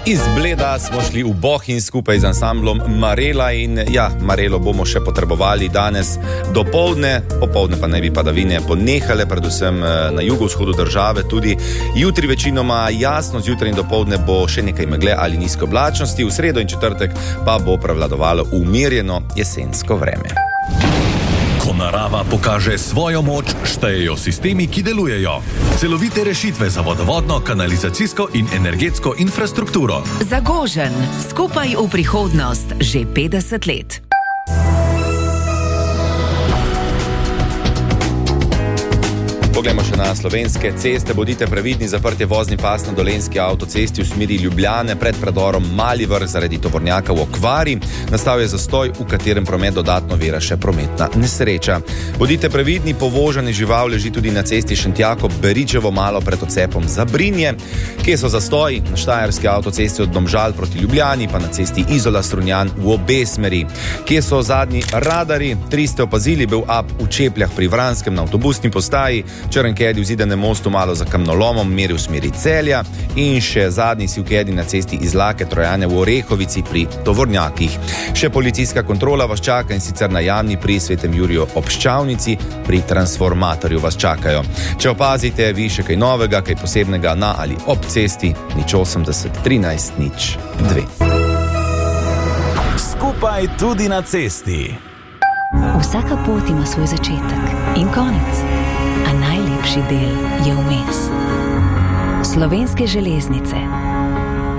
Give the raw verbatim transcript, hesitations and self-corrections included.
Iz Bleda smo šli v Bohinj skupaj z ansamblom Marela in ja, Marelo bomo še potrebovali danes dopoldne, popoldne pa naj bi padavine ponehale, predvsem na jugovzhodu države, tudi jutri večinoma jasno, zjutraj in dopoldne bo še nekaj megle ali nizke oblačnosti, v sredo in četrtek pa bo prevladovalo umirjeno jesensko vreme. Ko narava pokaže svojo moč, štejejo sistemi, ki delujejo. Celovite rešitve za vodovodno, kanalizacijsko in energetsko infrastrukturo. Zagožen, skupaj v prihodnost, že petdeset let. Poglejmo še na slovenske ceste. Bodite previdni, zaprt je vozni pas na dolenjski avtocesti v smeri Ljubljane pred predorom Mali Vrh zaradi tovornjaka v okvari. Nastal je zastoj, v katerem promet dodatno ovira še prometna nesreča. Bodite previdni, povožanje žival leži tudi na cesti Šentjakov-Beričevo malo pred odcepom Zabrinje. Kje so zastoji? Na štajerski avtocesti od Domžal proti Ljubljani, pa na cesti Izola-Strunjan v obe smeri. Kje so zadnji radari? Tri ste opazili, bil up v Čepljah pri Vranskem na avtobusni postaji, Črnkedi v Zidanem mostu malo za kamnolomom, meri v smeri Celja in še zadnji si v kedi na cesti Izlake Trojane v Orehovici pri tovornjakih. Še policijska kontrola vas čaka in sicer na Jamni pri Svetem Juriju ob Ščavnici, pri transformatorju vas čakajo. Če opazite vi še kaj novega, kaj posebnega na ali ob cesti, nič osemdeset trinajst nič dve. Skupaj tudi na cesti. Vsaka pot ima svoj začetek in konec, a najlepši del je vmes. Slovenske železnice.